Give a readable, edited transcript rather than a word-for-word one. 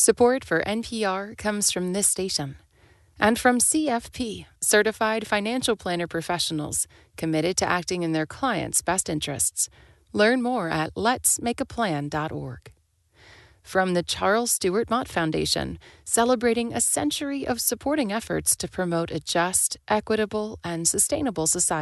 Support for NPR comes from this station and from CFP, Certified Financial Planner Professionals, committed to acting in their clients' best interests. Learn more at letsmakeaplan.org. From the Charles Stewart Mott Foundation, celebrating a century of supporting efforts to promote a just, equitable, and sustainable society.